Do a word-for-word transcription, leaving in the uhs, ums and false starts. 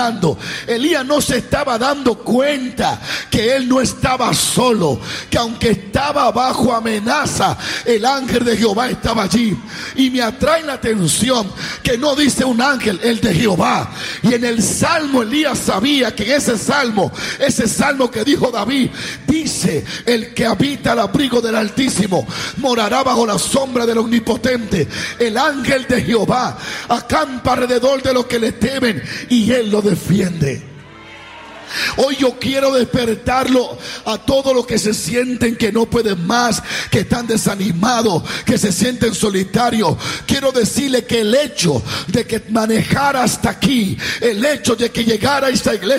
Elías no se estaba dando cuenta que él no estaba solo, que aunque estaba bajo amenaza, el ángel de Jehová estaba allí. Y me atrae la atención que no dice un ángel, el de Jehová. Y en el salmo Elías sabía que en ese salmo, ese salmo que dijo David, dice: el que habita al abrigo del Altísimo morará bajo la sombra del Omnipotente. El ángel de Jehová acampa alrededor de los que le temen y él lo defiende. Hoy yo quiero despertarlo a todos los que se sienten que no pueden más, que están desanimados, que se sienten solitarios. Quiero decirle que el hecho de que manejara hasta aquí, el hecho de que llegara a esta iglesia